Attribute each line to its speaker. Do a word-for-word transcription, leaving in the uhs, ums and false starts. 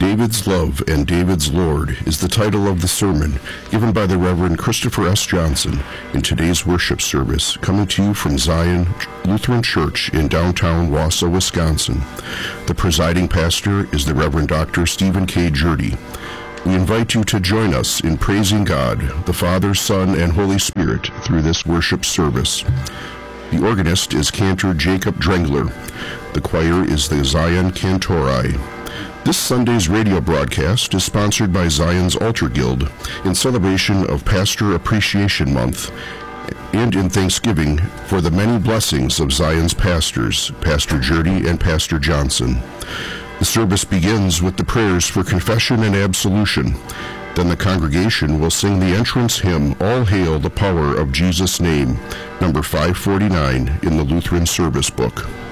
Speaker 1: David's Love and David's Lord is the title of the sermon given by the Reverend Christopher S. Johnson in today's worship service, coming to you from Zion Lutheran Church in downtown Wausau, Wisconsin. The presiding pastor is the Reverend Doctor Stephen K. Jurdy. We invite you to join us in praising God, the Father, Son, and Holy Spirit through this worship service. The organist is Cantor Jacob Drengler. The choir is the Zion Cantori. This Sunday's radio broadcast is sponsored by Zion's Altar Guild in celebration of Pastor Appreciation Month and in thanksgiving for the many blessings of Zion's pastors, Pastor Jurdy and Pastor Johnson. The service begins with the prayers for confession and absolution. Then the congregation will sing the entrance hymn, All Hail the Power of Jesus' Name, number five forty-nine in the Lutheran Service Book.